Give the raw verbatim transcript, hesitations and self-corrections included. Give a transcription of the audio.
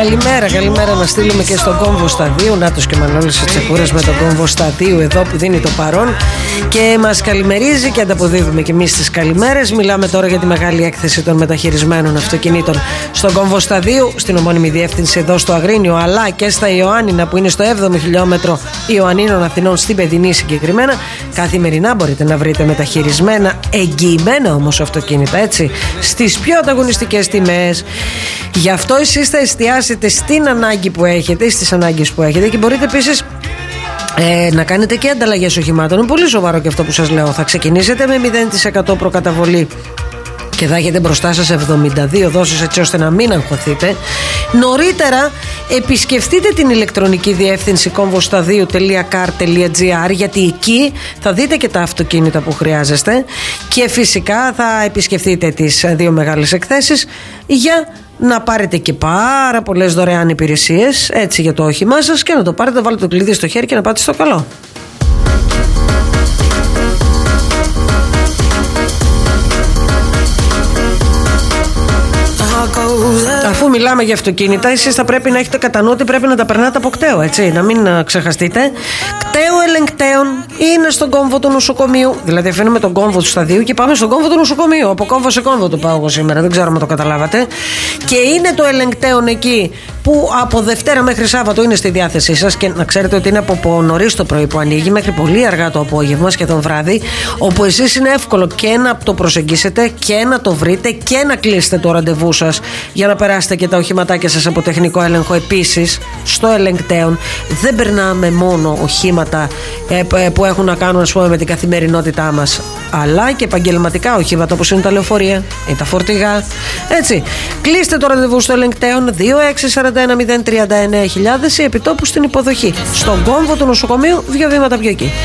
Καλημέρα, καλημέρα να στείλουμε και στον Κόμβο Σταδίου. Νάτος και Μανώλης ο Τσεκούρας με τον Κόμβο Σταδίου εδώ που δίνει το παρόν και μας καλημερίζει και ανταποδίδουμε και εμείς τις καλημέρες. Μιλάμε τώρα για τη μεγάλη έκθεση των μεταχειρισμένων αυτοκινήτων στον Κόμβο Σταδίου, στην ομώνυμη διεύθυνση εδώ στο Αγρίνιο, αλλά και στα Ιωάννινα που είναι στο έβδομο χιλιόμετρο Ιωαννίνων Αθηνών, στην Παιδινή συγκεκριμένα. Καθημερινά μπορείτε να βρείτε μεταχειρισμένα, εγγυημένα όμως αυτοκίνητα, έτσι, στις πιο ανταγωνιστικές τιμές. Γι' αυτό εσείς θα εστιάσετε στην ανάγκη που έχετε, στις ανάγκες που έχετε και μπορείτε επίσης ε, να κάνετε και ανταλλαγές οχημάτων. Είναι πολύ σοβαρό και αυτό που σας λέω. Θα ξεκινήσετε με μηδέν τοις εκατό προκαταβολή και θα έχετε μπροστά σας εβδομήντα δύο δόσεις, έτσι ώστε να μην αγχωθείτε. Νωρίτερα επισκεφτείτε την ηλεκτρονική διεύθυνση κόμβοσταδίου τελεία καρ τελεία τζι άρ, γιατί εκεί θα δείτε και τα αυτοκίνητα που χρειάζεστε και φυσικά θα επισκεφτείτε τις δύο μεγάλες εκθέσεις για να πάρετε και πάρα πολλές δωρεάν υπηρεσίες, έτσι, για το όχημά σας, και να το πάρετε, βάλετε το κλειδί στο χέρι και να πάτε στο καλό. Αφού μιλάμε για αυτοκίνητα, εσείς θα πρέπει να έχετε κατά νου ότι πρέπει να τα περνάτε από κταίο, έτσι, να μην ξεχαστείτε. Κταίο ελεγκτέων είναι στον κόμβο του νοσοκομείου. Δηλαδή, αφήνουμε τον κόμβο του σταδίου και πάμε στον κόμβο του νοσοκομείου. Από κόμβο σε κόμβο το πάω εγώ σήμερα, δεν ξέρω αν το καταλάβατε. Και είναι το ελεγκτέων εκεί που από Δευτέρα μέχρι Σάββατο είναι στη διάθεσή σας. Και να ξέρετε ότι είναι από νωρίς το πρωί που ανοίγει μέχρι πολύ αργά το απόγευμα, σχεδόν βράδυ. Όπου εσείς είναι εύκολο και να το προσεγγίσετε και να το βρείτε και να κλείσετε το ραντεβού σας για να περάσετε και τα οχηματάκια σας από τεχνικό έλεγχο. Επίσης, στο ελεγκτέων δεν περνάμε μόνο οχήματα ε, που έχουν να κάνουν, ας πούμε, με την καθημερινότητά μας, αλλά και επαγγελματικά οχήματα όπως είναι τα λεωφορεία ή τα φορτηγά. Έτσι, κλείστε το ραντεβού στο ελεγκτέων δύο έξι τέσσερα ένα μηδέν τρία εννέα χιλιάδες ή επιτόπου στην υποδοχή στον κόμβο του νοσοκομείου, δύο βήματα πιο εκεί.